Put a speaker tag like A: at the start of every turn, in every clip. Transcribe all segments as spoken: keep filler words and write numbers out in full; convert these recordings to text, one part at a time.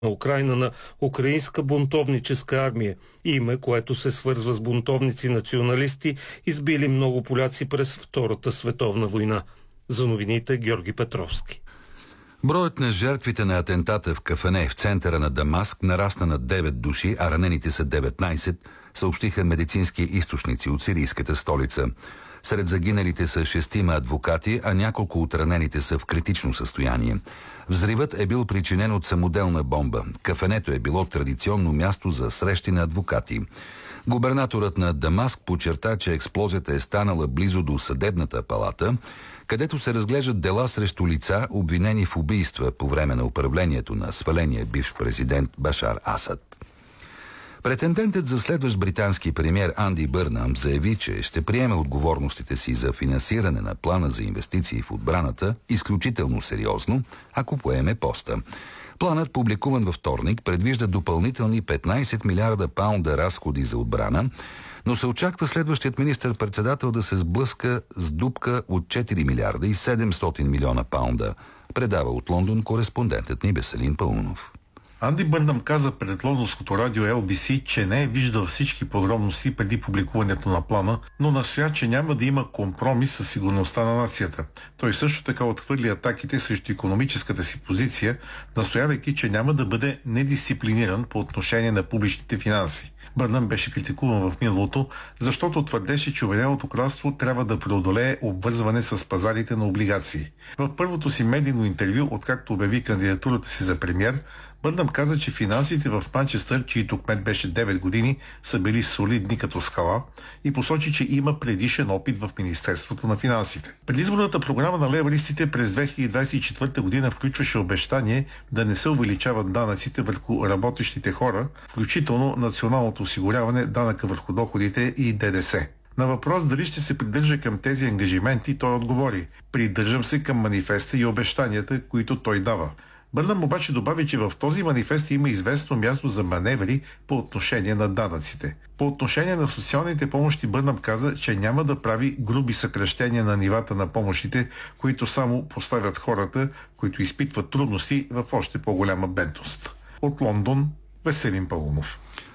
A: на Украйна на украинска бунтовническа армия, име, което се свързва с бунтовници националисти, избили много поляци през Втората световна война. За новините Георги Петровски.
B: Броят на жертвите на атентата в кафене в центъра на Дамаск нарасна на девет души, а ранените са деветнайсет, съобщиха медицински източници от сирийската столица. Сред загиналите са шестима адвокати, а няколко от ранените са в критично състояние. Взривът е бил причинен от самоделна бомба. Кафенето е било традиционно място за срещи на адвокати. Губернаторът на Дамаск подчерта, че експлозията е станала близо до съдебната палата, където се разглеждат дела срещу лица, обвинени в убийства по време на управлението на сваления бивш президент Башар Асад. Претендентът за следващ британски премиер Анди Бърнам заяви, че ще приеме отговорностите си за финансиране на плана за инвестиции в отбраната изключително сериозно, ако поеме поста. Планът, публикуван във вторник, предвижда допълнителни петнайсет милиарда паунда разходи за отбрана, но се очаква следващият министър-председател да се сблъска с дупка от четири милиарда и седемстотин милиона паунда, предава от Лондон кореспондентът ни Веселин Паунов.
C: Анди Бърнам каза пред лондонското радио Ел Би Си, че не е виждал всички подробности преди публикуването на плана, но настоя, че няма да има компромис със сигурността на нацията. Той също така отхвърли атаките срещу икономическата си позиция, настоявайки, че няма да бъде недисциплиниран по отношение на публичните финанси. Бърнам беше критикуван в миналото, защото твърдеше, че Обединеното кралство трябва да преодолее обвързване с пазарите на облигации. В първото си медийно интервю, откакто обяви кандидатурата си за премиер, Бърнам каза, че финансите в Манчестър, чието кмет беше девет години, са били солидни като скала и посочи, че има предишен опит в Министерството на финансите. Предизборната програма на лейбористите през две хиляди двайсет и четвърта година включваше обещание да не се увеличават данъците върху работещите хора, включително националното осигуряване, данъка върху доходите и Д Д С. На въпрос дали ще се придържа към тези ангажименти, той отговори: "Придържам се към манифеста и обещанията, които той дава." Бърнам обаче добави, че в този манифест има известно място за маневри по отношение на данъците. По отношение на социалните помощи Бърнам каза, че няма да прави груби съкращения на нивата на помощите, които само поставят хората, които изпитват трудности, в още по-голяма бедност. От Лондон, Веселин Паунов.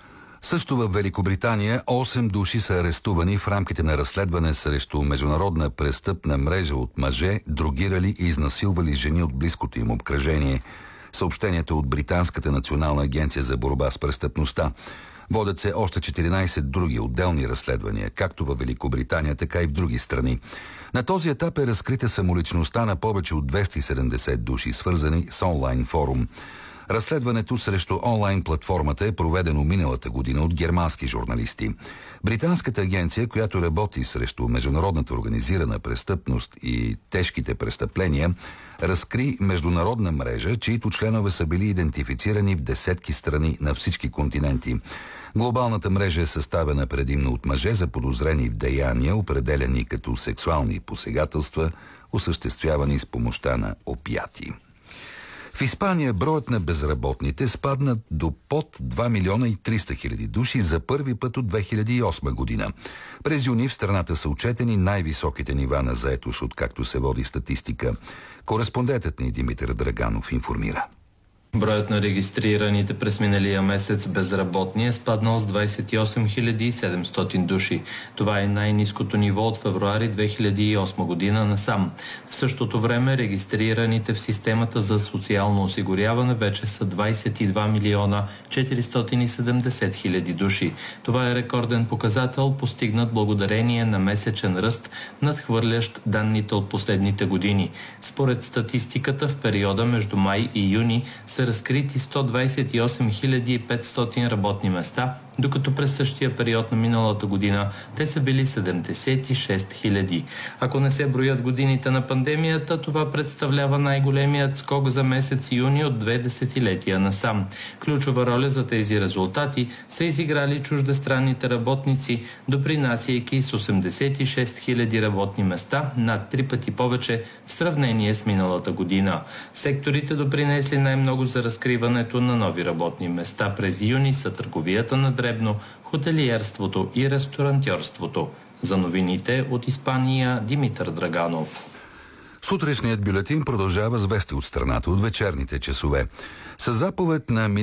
B: Също в Великобритания осем души са арестувани в рамките на разследване срещу международна престъпна мрежа от мъже, дрогирали и изнасилвали жени от близкото им обкръжение. Съобщението е от Британската национална агенция за борба с престъпността. Водят се още четиринайсет други отделни разследвания, както в Великобритания, така и в други страни. На този етап е разкрита самоличността на повече от двеста и седемдесет души, свързани с онлайн форум. Разследването срещу онлайн платформата е проведено миналата година от германски журналисти. Британската агенция, която работи срещу международната организирана престъпност и тежките престъпления, разкри международна мрежа, чието членове са били идентифицирани в десетки страни на всички континенти. Глобалната мрежа е съставена предимно от мъже, заподозрени в деяния, определени като сексуални посегателства, осъществявани с помощта на опиати. В Испания броят на безработните спадна до под два милиона и триста хиляди души за първи път от две хиляди и осма година. През юни в страната са отчетени най-високите нива на заетост, откакто се води статистика. Кореспондентът ни Димитър Драганов информира.
D: Броят на регистрираните през миналия месец безработни е спаднал с двайсет и осем хиляди и седемстотин души. Това е най-ниското ниво от февруари две хиляди и осма година насам. В същото време регистрираните в системата за социално осигуряване вече са двайсет и два милиона четиристотин и седемдесет хиляди души. Това е рекорден показател, постигнат благодарение на месечен ръст, надхвърлящ данните от последните години. Според статистиката в периода между май и юни са разкрити сто двайсет и осем хиляди и петстотин работни места, докато през същия период на миналата година те са били седемдесет и шест хиляди. Ако не се броят годините на пандемията, това представлява най-големият скок за месец юни от две десетилетия насам. Ключова роля за тези резултати са изиграли чуждестранните работници, допринасяйки с осемдесет и шест хиляди работни места, над три пъти повече в сравнение с миналата година. Секторите, допринесли най-много за разкриването на нови работни места през юни, са търговията на дребно, хотелиерството и ресторантьорството. За новините от Испания, Димитър Драганов.
B: Сутрешният бюлетин продължава с вести от страната от вечерните часове. Със заповед на